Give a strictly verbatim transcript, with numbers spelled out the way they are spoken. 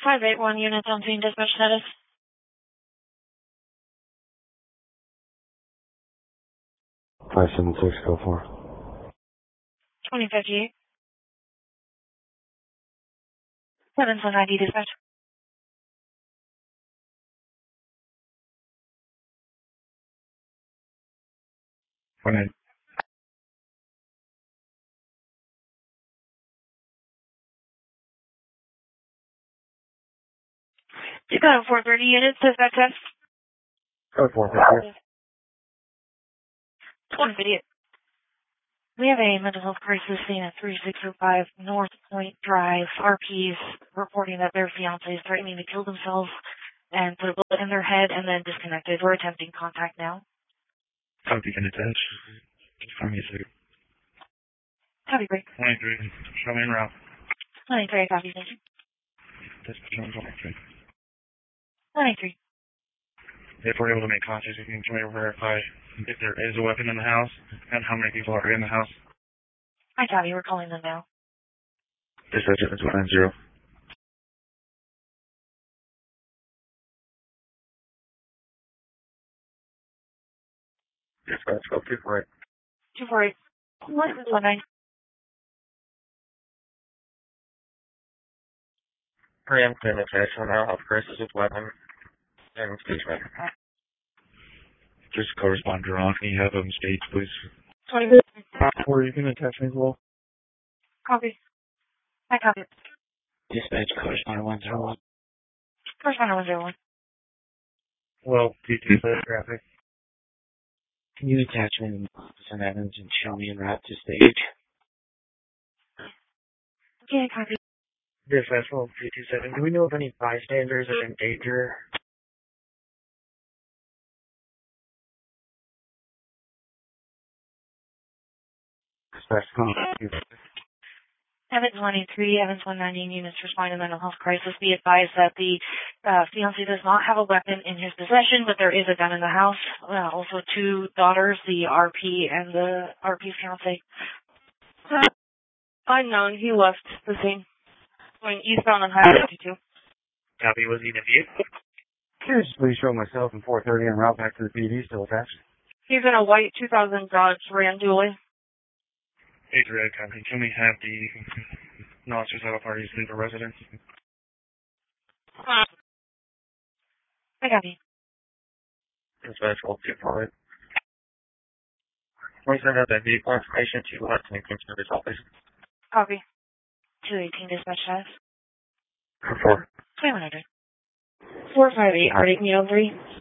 five eight one units on scene, dispatch status. five seven six, go for. twenty fifty-eight. seven seven ninety, dispatch. one eight. You got a four thirty units, dispatch test. Go four fifty. twenty fifty-eight. We have a mental health crisis scene at three six oh five North Point Drive. R Ps reporting that their fiance is threatening to kill themselves and put a bullet in their head and then disconnected. We're attempting contact now. Copy, can attach. Find me a second. Copy, break. twenty-three, show me en route. twenty-three, copy, thank you. Dispatch on twenty-three. twenty-three. If we're able to make contact, you can verify if there is a weapon in the house and how many people are in the house. Hi, Copy, we're calling them now. Dispatch is one nine zero. Dispatch, go two four eight. two four eight. one nine. Preempt and attach on mental health crisis with weapon and speech matter. Just correspondent on. Can you have them stage, please? twenty. Or you can attach me as well. Copy. Hi, copy. Dispatch correspondent one zero one. Correspondent one zero one. Well, P two traffic. Can you attach me to Officer Evans and show me en route to stage? Yeah, copy. Dispatch one three two seven. Do we know if any bystanders are in danger? Dispatch two. Evans one eighty-three, Evans one nineteen units respond to mental health crisis. Be advised that the uh, fiancé does not have a weapon in his possession, but there is a gun in the house. Uh, also two daughters, the R P and the R P's fiancé. Uh, unknown, he left the scene. Going eastbound on Highway fifty-two. Copy, was he in a view? Can I just please show myself in four thirty en route back to the P D still attached? He's in a white two thousand Dodge Ram Dually. Eight red copy. Can we have the non-suicidal parties leave the residence? Uh, I got you. Dispatch will two four eight. Can we send out that vehicle information to us and King Service Office? Copy. two eighteen dispatch status. Four. twenty-one hundred. four five eight, Arctic Needle three.